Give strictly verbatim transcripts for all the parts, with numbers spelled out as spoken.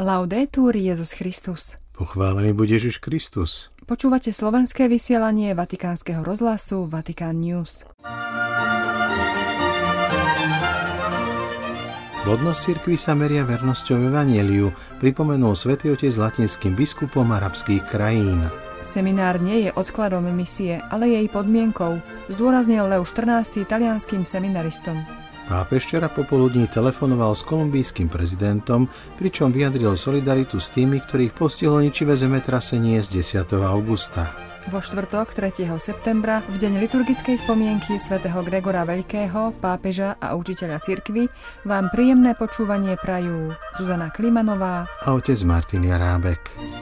Laudetur Jesus Christus. Pochválený buď Ježiš Kristus. Počúvate slovenské vysielanie Vatikánskeho rozhlasu Vatikán News. Plodnosť cirkvi sa meria vernosťou evanjeliu, pripomenul svätý Otec latinským biskupom arabských krajín. Seminár nie je odkladom misie, ale jej podmienkou, zdôraznil Leo štrnásty talianským seminaristom. Pápež včera popoludní telefonoval s kolumbijským prezidentom, pričom vyjadril solidaritu s tými, ktorých postihlo ničivé zemetrasenie z desiateho augusta. Vo štvrtok tretieho septembra, v deň liturgickej spomienky svätého Gregora Veľkého, pápeža a učiteľa cirkvi, vám príjemné počúvanie prajú Zuzana Klimanová a otec Martin Jarábek.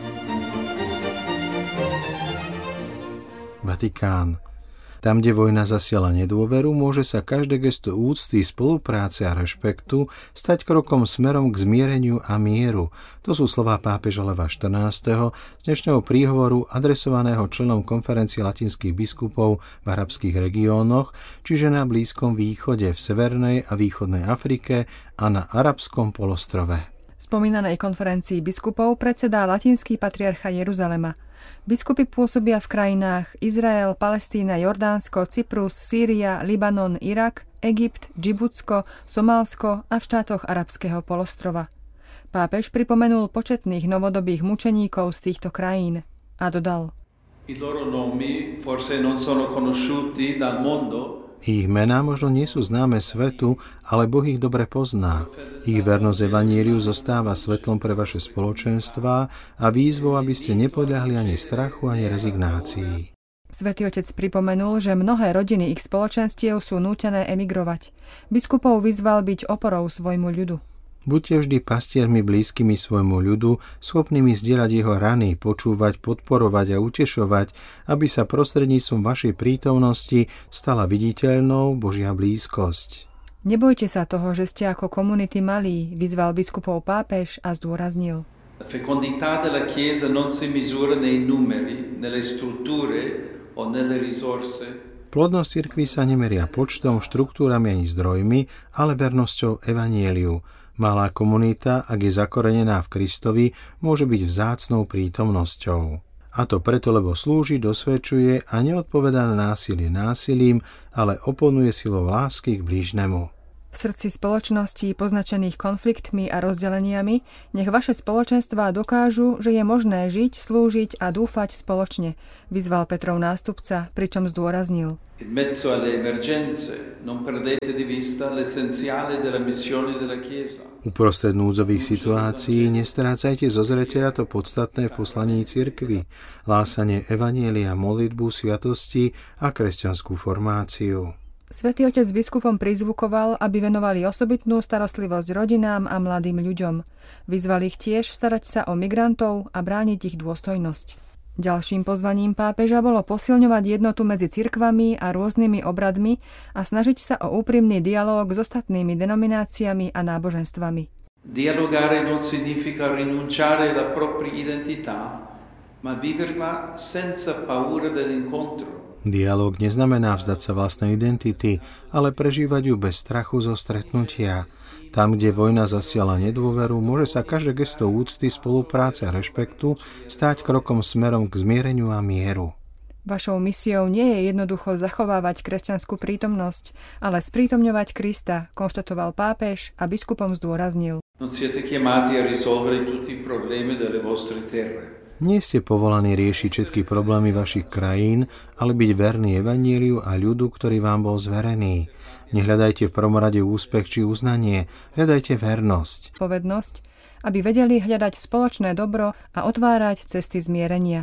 Vatikán. Tam, kde vojna zasiala nedôveru, môže sa každé gesto úcty, spolupráce a rešpektu stať krokom smerom k zmiereniu a mieru. To sú slová pápeža Leva štrnásteho z dnešného príhovoru adresovaného členom konferencie latinských biskupov v arabských regiónoch, čiže na Blízkom východe, v Severnej a Východnej Afrike a na Arabskom polostrove. Spomínanej konferencii biskupov predsedá latinský patriarcha Jeruzalema. Biskupy pôsobia v krajinách Izrael, Palestína, Jordánsko, Cyprus, Sýria, Libanon, Irak, Egypt, Džibutsko, Somálsko a v štátoch Arabského polostrova. Pápež pripomenul početných novodobých mučeníkov z týchto krajín a dodal: I loro nomi forse non sono conosciuti dal mondo. Ich mená možno nie sú známe svetu, ale Boh ich dobre pozná. Ich vernosť evanjeliu zostáva svetlom pre vaše spoločenstvá a výzvou, aby ste nepodľahli ani strachu, ani rezignácii. Svätý Otec pripomenul, že mnohé rodiny ich spoločenstiev sú nútené emigrovať. Biskupov vyzval byť oporou svojmu ľudu. Buďte vždy pastiermi blízkymi svojmu ľudu, schopnými zdieľať jeho rany, počúvať, podporovať a utešovať, aby sa prostredníctvom vašej prítomnosti stala viditeľnou Božia blízkosť. Nebojte sa toho, že ste ako komunity malí, vyzval biskupov pápež a zdôraznil. La fecondità della Chiesa non si misura nei numeri, nelle strutture o nelle risorse. Plodnosť cirkvi sa nemeria počtom, štruktúrami ani zdrojmi, ale vernosťou evanjeliu. Malá komunita, ak je zakorenená v Kristovi, môže byť vzácnou prítomnosťou. A to preto, lebo slúži, dosvedčuje a neodpovedá na násilie násilím, ale oponuje silou lásky k blížnemu. V srdci spoločností poznačených konfliktmi a rozdeleniami nech vaše spoločenstvá dokážu, že je možné žiť, slúžiť a dúfať spoločne, vyzval Petrov nástupca, pričom zdôraznil: In mezzo alle emergenze non perdete di vista l'essenziale della missione della Chiesa. Uprostred núdzových situácií nestrácajte zo zreteľa to podstatné poslanie cirkvi, hlásanie evanjelia, modlitbu, sviatosti a kresťanskú formáciu. Svätý Otec biskupom prizvukoval, aby venovali osobitnú starostlivosť rodinám a mladým ľuďom. Vyzval ich tiež starať sa o migrantov a brániť ich dôstojnosť. Ďalším pozvaním pápeža bolo posilňovať jednotu medzi cirkvami a rôznymi obradmi a snažiť sa o úprimný dialóg s ostatnými denomináciami a náboženstvami. Dialogare non significa rinunciare alla propria identità, ma viverla senza paura dell'incontro. Dialóg neznamená vzdať sa vlastnej identity, ale prežívať ju bez strachu zo stretnutia. Tam, kde vojna zasiala nedôveru, môže sa každé gesto úcty, spolupráce a rešpektu stať krokom smerom k zmiereniu a mieru. Vašou misiou nie je jednoducho zachovávať kresťanskú prítomnosť, ale sprítomňovať Krista, konštatoval pápež a biskupom zdôraznil. Non siete chiamati a risolvere tutti i problemi delle vostre terre. Nie ste povolaní riešiť všetky problémy vašich krajín, ale byť verný evanjeliu a ľudu, ktorý vám bol zverený. Nehľadajte v prvom rade úspech či uznanie, hľadajte vernosť. Povednosť, aby vedeli hľadať spoločné dobro a otvárať cesty zmierenia.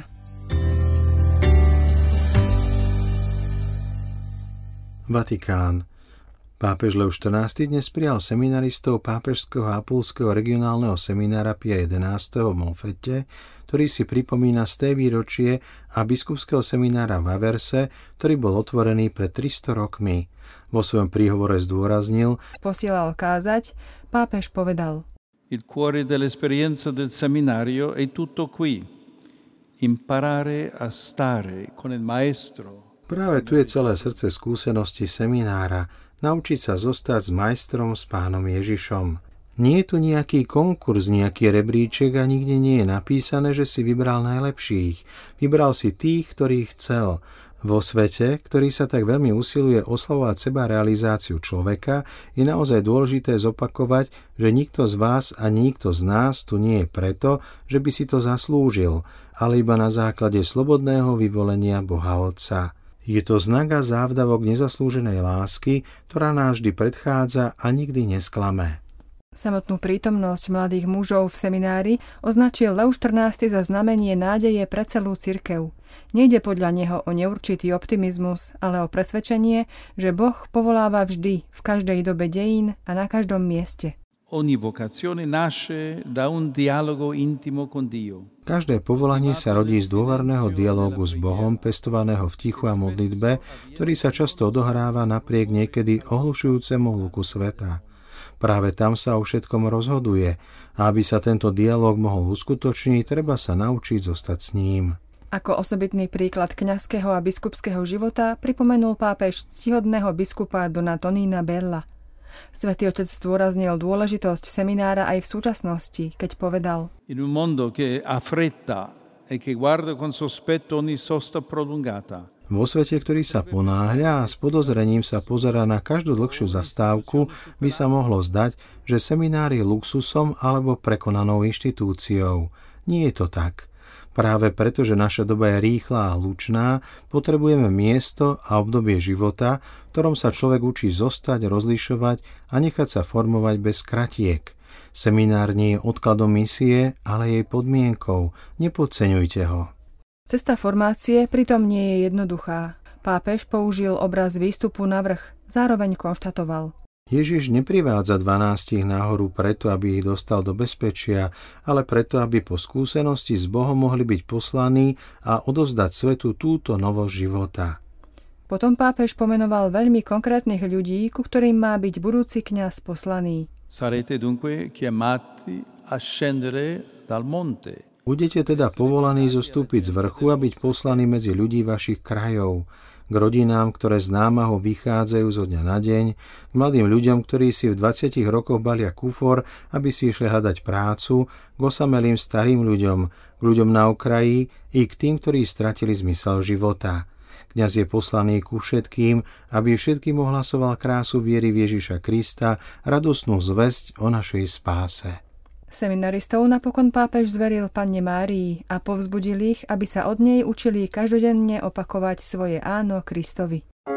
Vatikán. Pápež Leo štrnásty dnes prijal seminaristov pápežského a apulského regionálneho seminára Pia jedenásteho v Monfete, ktorý si pripomína sté výročie a biskupského seminára v Averse, ktorý bol otvorený pred tristo rokmi. Vo svojom príhovore zdôraznil: Posielal kázať, pápež povedal: Il cuore dell'esperienza del seminario è tutto qui. Imparare a stare con il maestro. Práve tu je celé srdce skúsenosti seminára, naučiť sa zostať s majstrom, s pánom Ježišom. Nie je tu nejaký konkurs, nejaký rebríček a nikde nie je napísané, že si vybral najlepších. Vybral si tých, ktorých chcel. Vo svete, ktorý sa tak veľmi usiluje oslavovať seba realizáciu človeka, je naozaj dôležité zopakovať, že nikto z vás a nikto z nás tu nie je preto, že by si to zaslúžil, ale iba na základe slobodného vyvolenia Boha Otca. Je to znak a závdavok nezaslúženej lásky, ktorá nás vždy predchádza a nikdy nesklame. Samotnú prítomnosť mladých mužov v seminári označil Leo štrnásty za znamenie nádeje pre celú cirkev. Nejde podľa neho o neurčitý optimizmus, ale o presvedčenie, že Boh povoláva vždy, v každej dobe dejín a na každom mieste. Ogni vocazione nasce da un dialogo intimo con Dio. Každé povolanie sa rodí z dôverného dialógu s Bohom, pestovaného v tichu a modlitbe, ktorý sa často odohráva napriek niekedy ohlušujúcemu hluku sveta. Práve tam sa o všetkom rozhoduje a aby sa tento dialóg mohol uskutočniť, treba sa naučiť zostať s ním. Ako osobitný príklad kňazského a biskupského života pripomenul pápež ctihodného biskupa Dona Tonina Bella. Svätý Otec zdôraznil dôležitosť seminára aj v súčasnosti, keď povedal: In un mondo che ha fretta e che guarda con sospetto ogni sosta prolungata. Vo svete, ktorý sa ponáhľa a s podozrením sa pozerá na každú dlhšiu zastávku, by sa mohlo zdať, že seminár je luxusom alebo prekonanou inštitúciou. Nie je to tak. Práve preto, že naša doba je rýchla a hlučná, potrebujeme miesto a obdobie života, v ktorom sa človek učí zostať, rozlišovať a nechať sa formovať bez kratiek. Seminár nie je odkladom misie, ale jej podmienkou. Nepodceňujte ho. Cesta formácie pritom nie je jednoduchá. Pápež použil obraz výstupu na vrch, zároveň konštatoval: Ježiš neprivádza dvanástich nahoru preto, aby ich dostal do bezpečia, ale preto, aby po skúsenosti s Bohom mohli byť poslaní a odovzdať svetu túto novosť života. Potom pápež pomenoval veľmi konkrétnych ľudí, ku ktorým má byť budúci kňaz poslaný. Sarete dunque chiamati a scendere dal monte. Budete teda povolaní zostúpiť z vrchu a byť poslaní medzi ľudí vašich krajov, k rodinám, ktoré z námahu vychádzajú zo dňa na deň, k mladým ľuďom, ktorí si v dvadsiatich rokoch balia kufor, aby si išli hľadať prácu, k osamelým starým ľuďom, k ľuďom na okraji i k tým, ktorí stratili zmysel života. Kňaz je poslaný ku všetkým, aby všetkým ohlasoval krásu viery v Ježiša Krista, radosnú zvesť o našej spáse. Seminaristov napokon pápež zveril Panne Márii a povzbudil ich, aby sa od nej učili každodenne opakovať svoje áno Kristovi.